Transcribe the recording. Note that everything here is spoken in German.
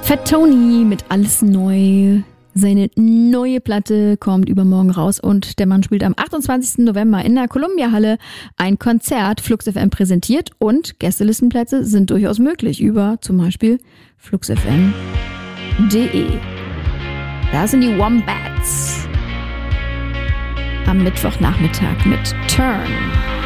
Fat Tony mit Alles Neu. Seine neue Platte kommt übermorgen raus und der Mann spielt am 28. November in der Columbia-Halle ein Konzert. Flux FM präsentiert und Gästelistenplätze sind durchaus möglich über zum Beispiel fluxfm.de. Da sind die Wombats am Mittwochnachmittag mit Turn.